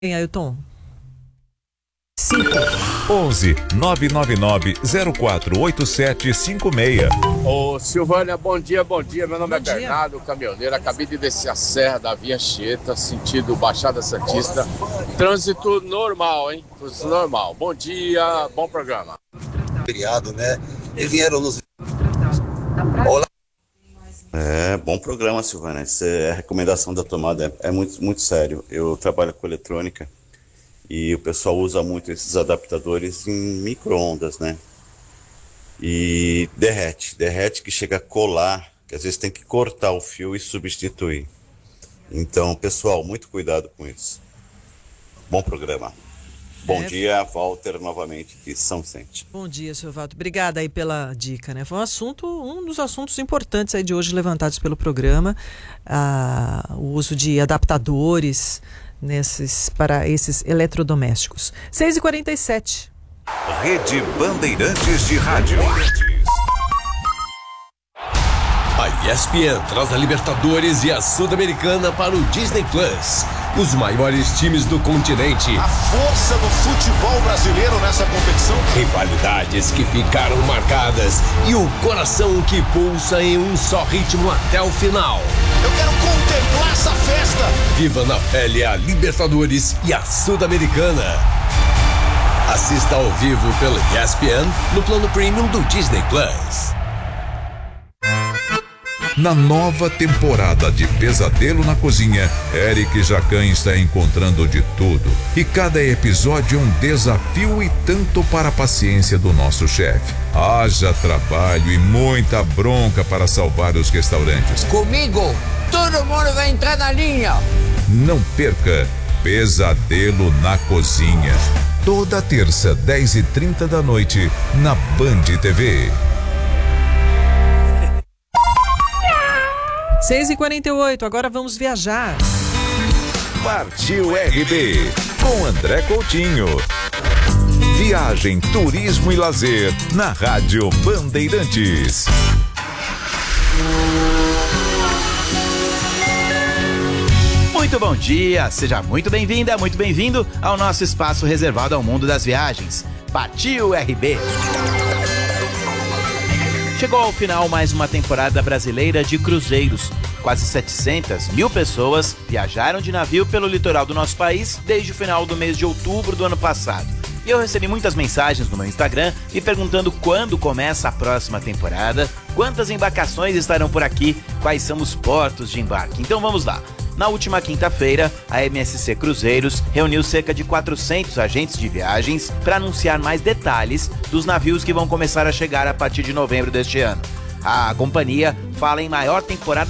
Hein, Ailton? 11 999 048756. Ô Silvânia, bom dia. Meu nome é Bom dia. Bernardo, caminhoneiro. Acabei de descer a serra da Via Anchieta, sentido Baixada Santista. Trânsito normal, hein? Trânsito normal. Bom dia, bom programa. Feriado, né? E vieram nos... Olá. Bom programa, Silvana. Essa é a recomendação da tomada, é muito, muito sério. Eu trabalho com eletrônica e o pessoal usa muito esses adaptadores em micro-ondas, né? E derrete que chega a colar, que às vezes tem que cortar o fio e substituir. Então, pessoal, muito cuidado com isso. Bom programa. Bom dia, Walter, novamente, de São Vicente. Bom dia, seu Valdo. Obrigada aí pela dica, né? Foi um dos assuntos importantes aí de hoje levantados pelo programa, o uso de adaptadores para esses eletrodomésticos. 6h47. Rede Bandeirantes de Rádio. A ESPN traz a Libertadores e a Sul-Americana para o Disney Plus. Os maiores times do continente. A força do futebol brasileiro nessa competição. Rivalidades que ficaram marcadas e o coração que pulsa em um só ritmo até o final. Eu quero contemplar essa festa. Viva na pele a Libertadores e a Sul-Americana. Assista ao vivo pela ESPN no plano premium do Disney Plus. Na nova temporada de Pesadelo na Cozinha, Eric Jacan está encontrando de tudo. E cada episódio é um desafio e tanto para a paciência do nosso chefe. Haja trabalho e muita bronca para salvar os restaurantes. Comigo, todo mundo vai entrar na linha. Não perca Pesadelo na Cozinha. Toda terça, 10h30 da noite, na Band TV. 6h48, agora vamos viajar. Partiu RB, com André Coutinho. Viagem, turismo e lazer, na Rádio Bandeirantes. Muito bom dia, seja muito bem-vinda, muito bem-vindo ao nosso espaço reservado ao mundo das viagens. Partiu RB. Chegou ao final mais uma temporada brasileira de cruzeiros. Quase 700 mil pessoas viajaram de navio pelo litoral do nosso país desde o final do mês de outubro do ano passado. E eu recebi muitas mensagens no meu Instagram me perguntando quando começa a próxima temporada, quantas embarcações estarão por aqui, quais são os portos de embarque. Então vamos lá. Na última quinta-feira, a MSC Cruzeiros reuniu cerca de 400 agentes de viagens para anunciar mais detalhes dos navios que vão começar a chegar a partir de novembro deste ano. A companhia fala em maior temporada